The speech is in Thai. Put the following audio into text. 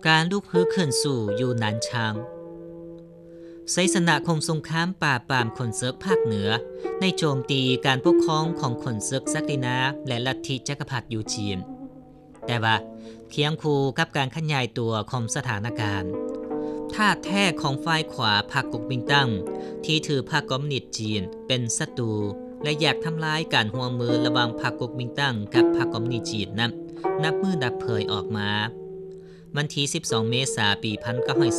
การลุกฮือขึ้นสู่อยู่นานชางไซสนะคงสงครามป่าปรามคนเซิร์กภาคเหนือในโจมตีการปกครองของคนเซิร์กซักดินาและลัทธิจักรพรรดิยูจีนแต่ว่าเคียงคู่กับการขยายตัวของสถานการณ์ท่าแท้ของฝ่ายขวาพรรคก๊กมินตั๋งที่ถือพรรคคอมมิวนิสต์จีนเป็นศัตรูและอยากทำลายการร่วมมือระหว่างพรรคก๊กมินตั๋งกับพรรคคอมมิวนิสต์จีนนับมือดับเผยออกมาวันที่12 เมษายน ปี 1940